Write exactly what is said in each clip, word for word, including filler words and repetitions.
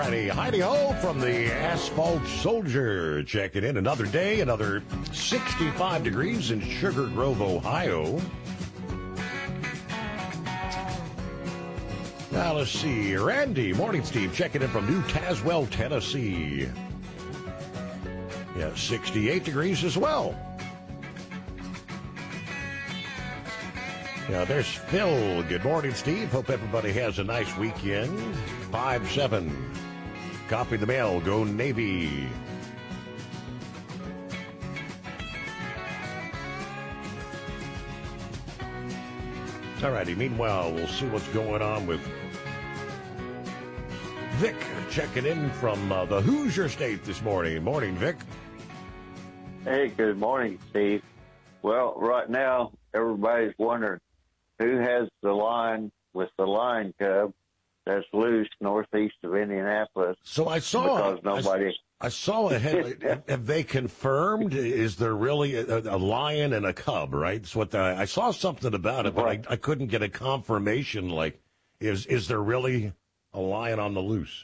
Heidi, Heidi Ho from the Asphalt Soldier. Checking in another day, another sixty-five degrees in Sugar Grove, Ohio. Now let's see. Randy, morning Steve, checking in from New Tazewell, Tennessee. Yeah, sixty-eight degrees as well. Now there's Phil. Good morning, Steve. Hope everybody has a nice weekend. five seven. Copy the mail. Go Navy. All righty. Meanwhile, we'll see what's going on with Vic checking in from uh, the Hoosier State this morning. Morning, Vic. Hey, good morning, Steve. Well, right now, everybody's wondering who has the line with the lion cub that's loose northeast of Indianapolis. So I saw because nobody. I, I saw it. Have, have they confirmed? Is there really a, a lion and a cub? Right. That's what the, I saw something about it, but I, I couldn't get a confirmation. Like, is is there really a lion on the loose?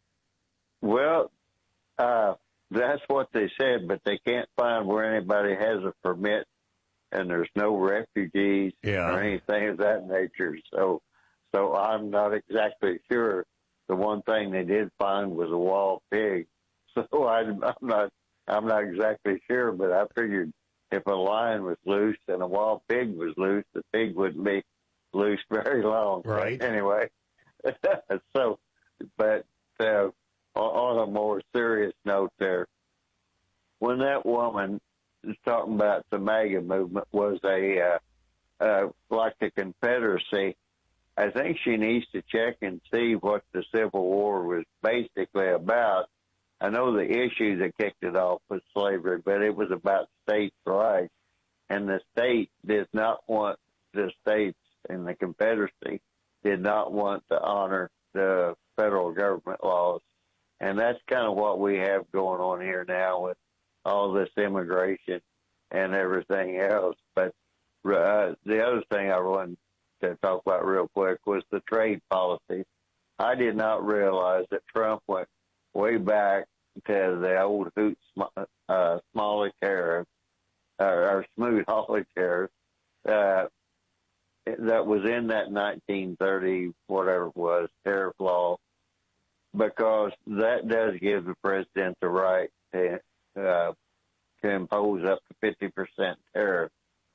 Well, uh, that's what they said, but they can't find where anybody has a permit, and there's no refugees yeah. or anything of that nature. So. So I'm not exactly sure. The one thing they did find was a wild pig. So I, I'm not, I'm not exactly sure, but I figured if a lion was loose and a wild pig was loose, the pig wouldn't be loose very long. Right. But anyway, so, but uh, on a more serious note there, when that woman is talking about the MAGA movement was a, uh, uh, like the Confederacy, I think she needs to check and see what the Civil War was basically about. I know the issue that kicked it off was slavery, but it was about states' rights. And the state did not want, the states in the Confederacy did not want to honor the federal government laws. And that's kind of what we have going on here now with all this immigration and everything else. But uh, the other thing I wanted to talk about real quick was the trade policy. I did not realize that Trump went way back to the old Hoot uh, Smalley tariff, uh, or Smoot Hawley tariff, uh, that was in that nineteen thirty, whatever it was, tariff law, because that does give the president the right to, uh, to impose up to fifty percent tariff.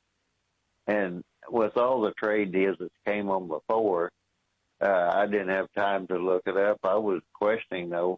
And with all the trade deals that came on before, uh, I didn't have time to look it up. I was questioning, though,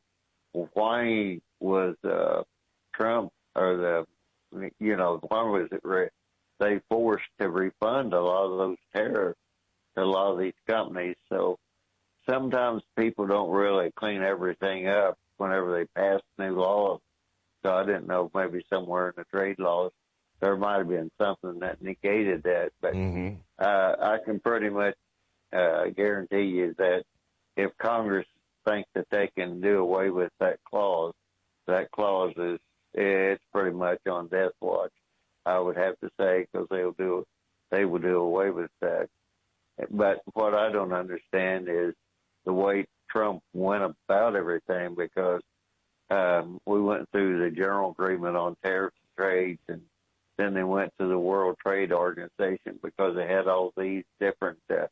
why was uh, Trump or the, you know, why was it re- they forced to refund a lot of those tariffs to a lot of these companies? So sometimes people don't really clean everything up whenever they pass new laws. So I didn't know, maybe somewhere in the trade laws there might have been something that negated that, but mm-hmm. uh, I can pretty much uh, guarantee you that if Congress thinks that they can do away with that clause, that clause is it's pretty much on death watch. I would have to say, because they'll do they will do away with that. But what I don't understand is the way Trump went about everything, because um, we went through the general agreement on tariffs and trades, and then they went to the World Trade Organization because they had all these different uh,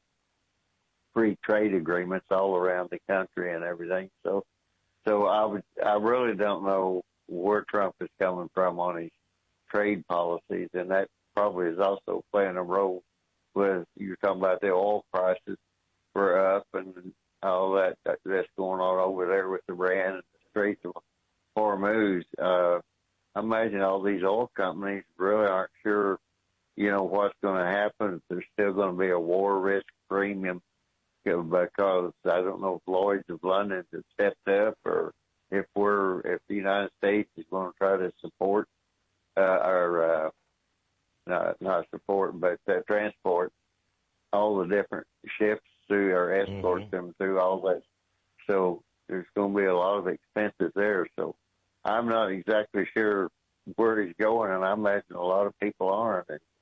free trade agreements all around the country and everything. So, so I would, I really don't know where Trump is coming from on his trade policies, and that probably is also playing a role with, you're talking about the oil prices were up and all that that's going on over there with Iran and the Straits of Hormuz. Uh, I imagine all these oil companies really aren't sure, you know, what's going to happen, if there's still going to be a war risk premium, because I don't know if Lloyd's of London has stepped up, or if we're, if the United States is going to try to support, uh, or, uh, not, not support, but uh, transport all the different ships through, or escort mm-hmm. them through all that. So there's going to be a lot of expenses there. So I'm not exactly sure where he's going, and I imagine a lot of people aren't. And